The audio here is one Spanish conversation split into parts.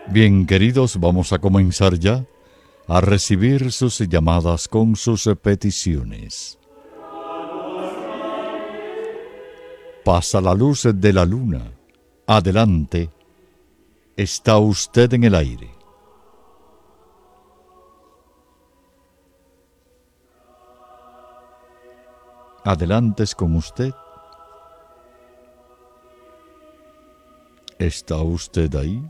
Bien, queridos, vamos a comenzar ya a recibir sus llamadas con sus peticiones. Pasa la luz de la luna. Adelante. Está usted en el aire. Adelante es con usted. ¿Está usted ahí?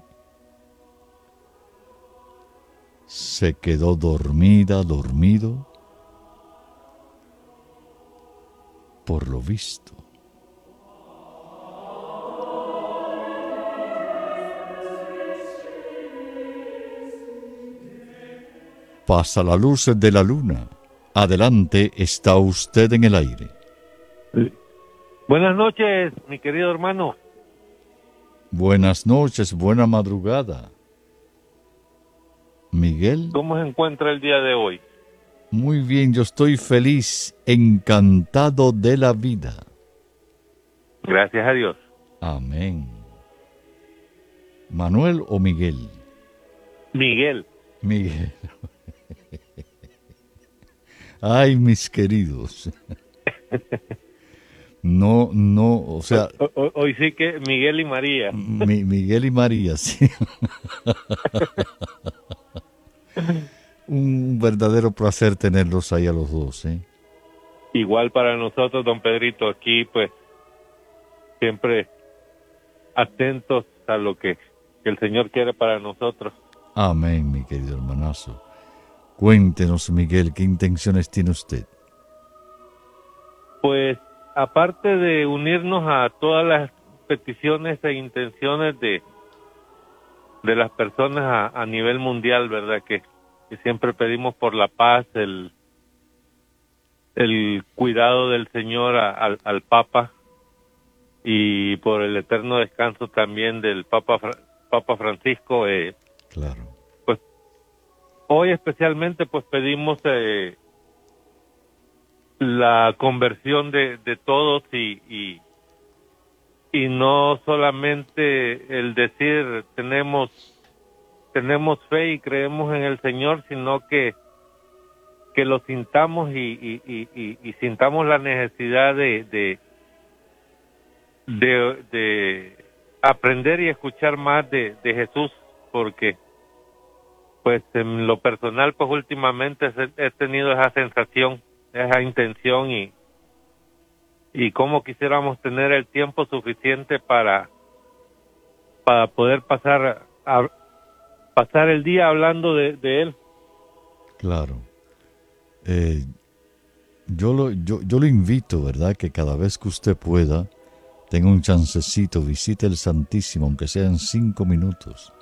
¿Se quedó dormida, dormido? Por lo visto. Pasa la luz de la luna. Adelante, está usted en el aire. Buenas noches, mi querido hermano. Buenas noches, buena madrugada. Miguel. ¿Cómo se encuentra el día de hoy? Muy bien, yo estoy feliz, encantado de la vida. Gracias a Dios. Amén. ¿Manuel o Miguel? Miguel. Miguel. Ay, mis queridos. No, o sea... Hoy sí que Miguel y María. Miguel y María, sí. Un verdadero placer tenerlos ahí a los dos, ¿eh? Igual para nosotros, don Pedrito, aquí pues siempre atentos a lo que el Señor quiere para nosotros. Amén, mi querido hermanazo. Cuéntenos, Miguel, ¿qué intenciones tiene usted? Pues, aparte de unirnos a todas las peticiones e intenciones de las personas a nivel mundial, ¿verdad? Que siempre pedimos por la paz, el cuidado del Señor al Papa y por el eterno descanso también del Papa Francisco. Claro. Pues hoy especialmente pues pedimos la conversión de todos y no solamente el decir tenemos fe y creemos en el Señor, sino que lo sintamos y sintamos la necesidad de aprender y escuchar más de Jesús, porque pues en lo personal pues últimamente he tenido esa sensación, esa intención y cómo quisiéramos tener el tiempo suficiente para poder pasar el día hablando de él. Claro. Yo lo invito, ¿verdad? Que cada vez que usted pueda, tenga un chancecito, visite el Santísimo, aunque sean 5 minutos.